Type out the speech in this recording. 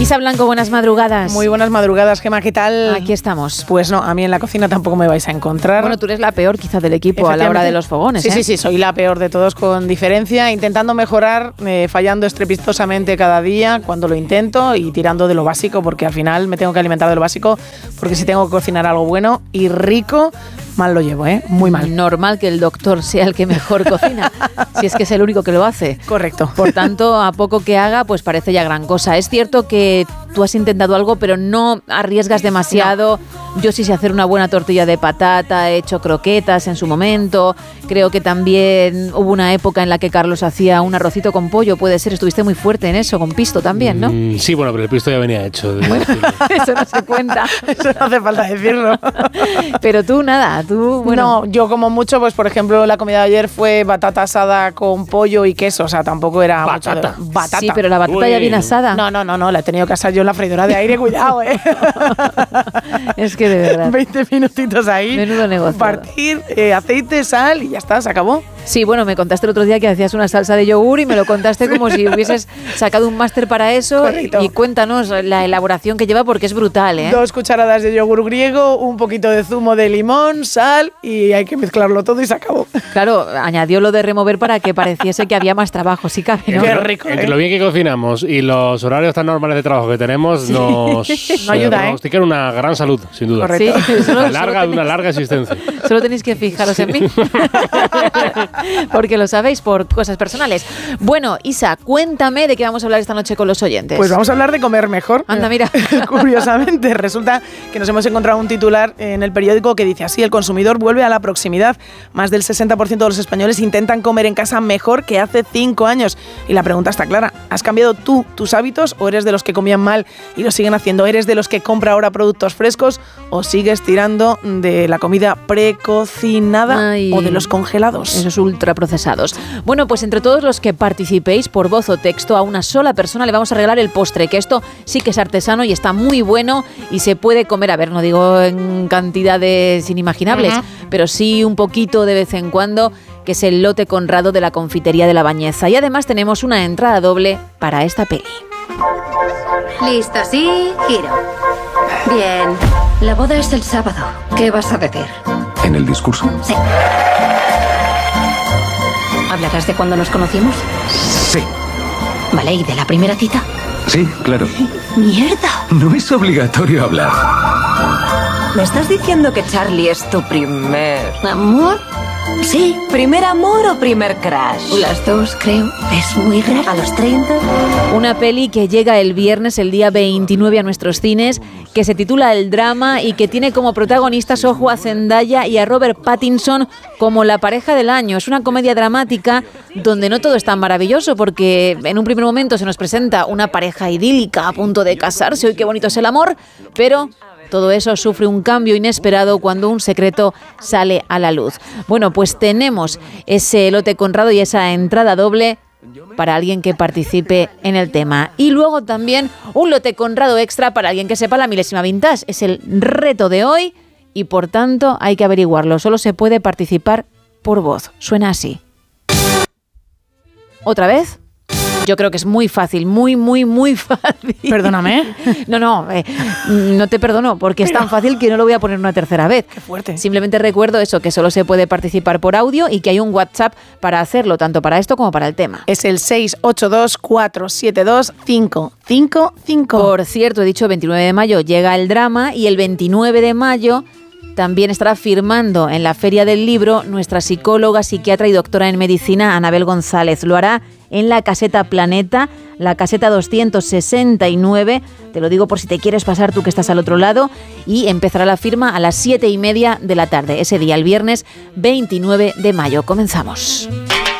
Isa Blanco, buenas madrugadas. Muy buenas madrugadas, Gemma, ¿qué tal? Aquí estamos. Pues no, a mí en la cocina tampoco me vais a encontrar. Bueno, tú eres la peor quizás del equipo a la hora de los fogones. Sí, soy la peor de todos con diferencia, intentando mejorar, fallando estrepitosamente cada día cuando lo intento y tirando de lo básico, porque al final me tengo que alimentar de lo básico, porque si tengo que cocinar algo bueno y rico, mal lo llevo, muy mal. Normal que el doctor sea el que mejor cocina, si es que es el único que lo hace. Correcto. Por tanto, a poco que haga, pues parece ya gran cosa. Es cierto que tú has intentado algo, pero no arriesgas demasiado. No. Yo sí sé hacer una buena tortilla de patata, he hecho croquetas en su momento. Creo que también hubo una época en la que Carlos hacía un arrocito con pollo, puede ser. Estuviste muy fuerte en eso, con pisto también, ¿no? Sí, bueno, pero el pisto ya venía hecho. Bueno, eso no se cuenta. Eso no hace falta decirlo. Pero tú nada, tú... Bueno. No, yo como mucho, pues por ejemplo, la comida de ayer fue batata asada con pollo y queso, o sea, tampoco era batata. Batata. Sí, pero la batata ya viene asada. No, la he tenido que asar yo en la freidora de aire, cuidado, Es que de verdad. 20 minutitos ahí. Menudo negocio. Partir, aceite, sal y ya está, se acabó. Sí, bueno, me contaste el otro día que hacías una salsa de yogur y me lo contaste como si hubieses sacado un máster para eso. Correcto. Y cuéntanos la elaboración que lleva porque es brutal, 2 cucharadas de yogur griego, un poquito de zumo de limón, sal y hay que mezclarlo todo y se acabó. Claro, añadió lo de remover para que pareciese que había más trabajo, sí cabe, ¿no? Qué rico, Entre lo bien que cocinamos y los horarios tan normales de trabajo que tenemos, nos no ayuda, pronostican una gran salud, sin duda. Correcto. Sí, Una larga existencia. Solo tenéis que fijaros en mí. Porque lo sabéis por cosas personales. Bueno, Isa, cuéntame de qué vamos a hablar esta noche con los oyentes. Pues vamos a hablar de comer mejor. Anda, mira. Curiosamente, resulta que nos hemos encontrado un titular en el periódico que dice así: el consumidor vuelve a la proximidad. Más del 60% de los españoles intentan comer en casa mejor que hace 5 años. Y la pregunta está clara: ¿has cambiado tú tus hábitos o eres de los que comían mal y lo siguen haciendo? ¿Eres de los que compra ahora productos frescos o sigues tirando de la comida precocinada o de los congelados? Esos ultraprocesados. Bueno, pues entre todos los que participéis por voz o texto, a una sola persona le vamos a regalar el postre, que esto sí que es artesano y está muy bueno y se puede comer, a ver, no digo en cantidades inimaginables, pero sí un poquito de vez en cuando, que es el lote Conrado de la confitería de La Bañeza. Y además tenemos una entrada doble para esta peli. Listo, sí, giro. Bien. La boda es el sábado. ¿Qué vas a decir? ¿En el discurso? Sí. ¿Hablarás de cuando nos conocimos? Sí. Vale, ¿y de la primera cita? Sí, claro. ¡Mierda! No es obligatorio hablar. ¿Me estás diciendo que Charlie es tu primer ¿Amor? Sí. ¿Primer amor o primer crush? Las dos, creo. Es muy raro. A los 30. Una peli que llega el viernes, el día 29, a nuestros cines, que se titula El Drama y que tiene como protagonistas, ojo, a Zendaya y a Robert Pattinson como la pareja del año. Es una comedia dramática donde no todo es tan maravilloso, porque en un primer momento se nos presenta una pareja idílica a punto de casarse. ¡Uy, qué bonito es el amor! Pero todo eso sufre un cambio inesperado cuando un secreto sale a la luz. Bueno, pues tenemos ese lote Conrado y esa entrada doble para alguien que participe en el tema. Y luego también un lote Conrado extra para alguien que sepa la milésima vintage. Es el reto de hoy y por tanto hay que averiguarlo. Solo se puede participar por voz. Suena así. ¿Otra vez? Yo creo que es muy fácil, muy fácil. Perdóname. No te perdono, porque es tan fácil que no lo voy a poner una tercera vez. Qué fuerte. Simplemente recuerdo eso, que solo se puede participar por audio y que hay un WhatsApp para hacerlo, tanto para esto como para el tema. Es el 682-472-555. Por cierto, he dicho 29 de mayo llega El Drama y el 29 de mayo también estará firmando en la Feria del Libro nuestra psicóloga, psiquiatra y doctora en medicina, Anabel González. Lo hará en la Caseta Planeta, la caseta 269, te lo digo por si te quieres pasar tú que estás al otro lado, y empezará la firma a las 7:30 de la tarde, ese día, el viernes 29 de mayo. Comenzamos.